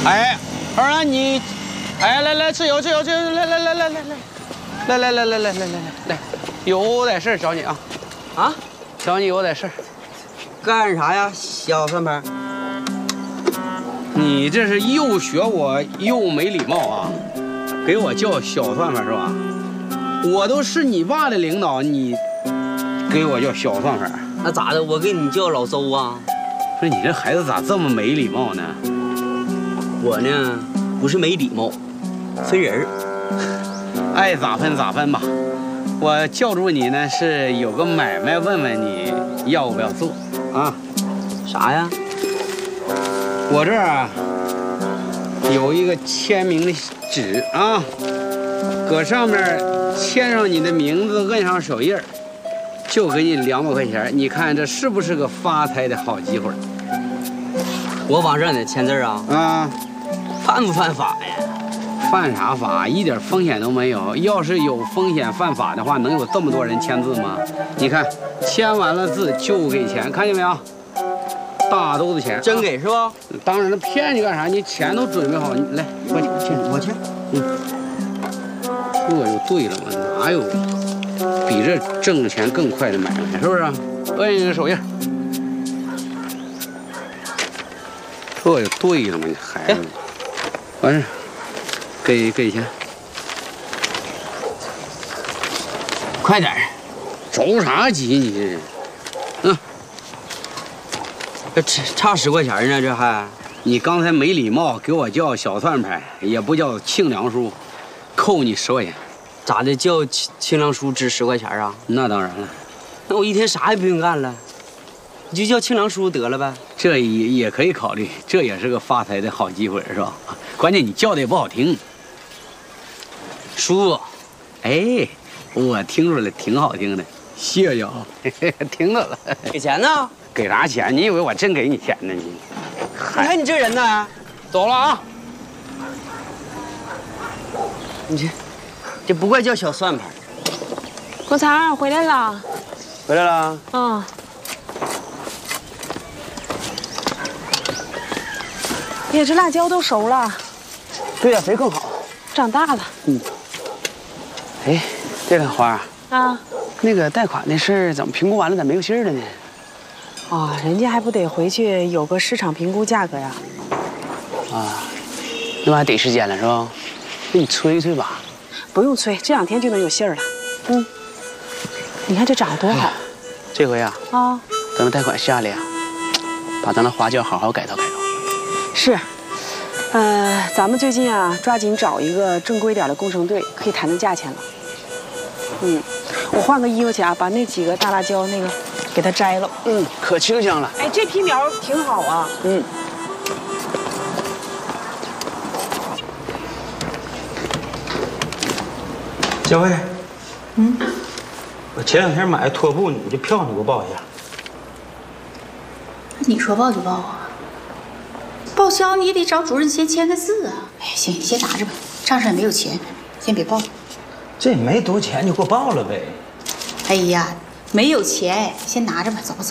哎，二安你，哎，来吃油，来，有点事找你啊。 啊？ 找你有点事。 干啥呀，小算盘？ 你这是又学我又没礼貌啊！给我叫小算盘是吧？我都是你爸的领导，你给我叫小算盘？ 那咋的？我给你叫老周啊？ 不是你这孩子咋这么没礼貌呢？ 我呢，不是没礼貌，分人儿。 爱咋分咋分吧。我叫住你呢，是有个买卖问问你要不要做啊？ 啥呀？ 我这儿啊有一个签名的纸啊，搁上面签上你的名字，摁上手印儿，就给你200块钱。你看这是不是个发财的好机会？ 我往这得签字啊？ 啊， 犯不犯法呀？ 犯啥法？一点风险都没有。要是有风险犯法的话，能有这么多人签字吗？你看，签完了字就给钱，看见没有？大兜子钱， 真给是吧？ 当然了，骗你干啥？你钱都准备好，你来，快签， 我签。 这就对了嘛，哪有比这挣钱更快的买卖？是不是？摁一个手印，这就对了嘛，你孩子。完事，给钱， 快点， 着啥急你？ 这差10块钱呢，这还？ 你刚才没礼貌，给我叫小算盘，也不叫庆良叔，扣你10块钱。 咋的？叫清凉叔值10块钱啊？ 那当然了， 那我一天啥也不用干了，你就叫清凉叔得了呗。 这也可以考虑，这也是个发财的好机会，是吧？关键你叫的也不好听， 叔。 哎，我听出来挺好听的，谢谢啊，听到了。 给钱呢？ 给啥钱？你以为我真给你钱呢？你看你这人呢， 走了啊！ 你这不怪叫小算盘。 国强回来了。 回来了。 嗯。哎呀，这辣椒都熟了。 对呀，肥更好。 长大了。 哎，这个花啊， 那个贷款的事儿怎么评估完了，咋没有信儿了呢？ 啊，人家还不得回去有个市场评估价格呀？ 啊，那还得时间了是吧？那你催催吧。 不用催，这2天就能有信儿了。你看这长得多好。 这回啊，咱们贷款下来呀，把咱的花轿好好改造改造。 是，咱们最近啊，抓紧找一个正规点的工程队，可以谈谈价钱了。我换个衣服去啊，把那几个大辣椒那个给它摘了。 可清香了。 哎，这批苗挺好啊。 小薇，我前2天买的拖布，你这票你给我报一下。 你说报就报啊，报销你也得找主任先签个字啊。哎，行，你先拿着吧，账上也没有钱，先别报了。 这也没多少钱，就给我报了呗。 哎呀，没有钱，先拿着吧，走吧走。